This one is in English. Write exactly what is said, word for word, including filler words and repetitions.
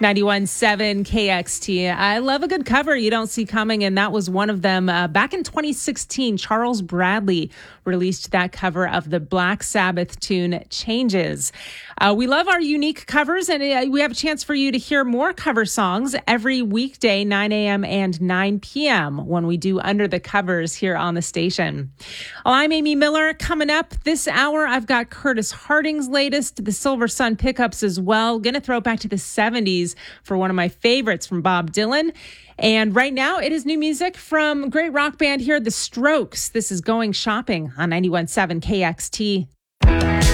ninety-one point seven K X T. I love a good cover you don't see coming, and that was one of them. Uh, back in twenty sixteen, Charles Bradley released that cover of the Black Sabbath tune Changes. Uh, we love our unique covers, and uh, we have a chance for you to hear more cover songs every weekday, nine a.m. and nine p.m. when we do Under the Covers here on the station. Well, I'm Amy Miller. Coming up this hour, I've got Curtis Harding's latest, the Silver Sun pickups as well. Going to throw it back to the seventies for one of my favorites from Bob Dylan. And right now, it is new music from a great rock band here, The Strokes. This is Going Shopping on ninety-one point seven K X T.